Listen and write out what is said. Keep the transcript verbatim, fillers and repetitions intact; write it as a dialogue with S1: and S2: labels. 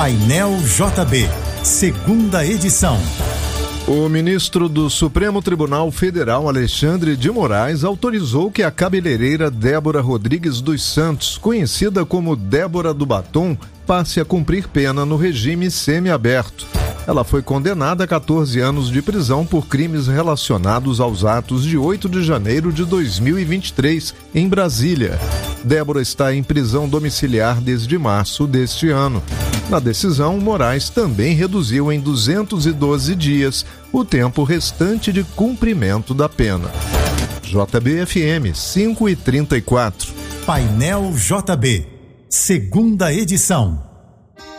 S1: Painel J B, segunda edição.
S2: O ministro do Supremo Tribunal Federal, Alexandre de Moraes, autorizou que a cabeleireira Débora Rodrigues dos Santos, conhecida como Débora do Batom, passe a cumprir pena no regime semiaberto. Ela foi condenada a quatorze anos de prisão por crimes relacionados aos atos de oito de janeiro de dois mil e vinte e três, em Brasília. Débora está em prisão domiciliar desde março deste ano. Na decisão, Moraes também reduziu em duzentos e doze dias o tempo restante de cumprimento da pena. J B F M cinco e trinta e quatro.
S1: Painel J B, segunda edição.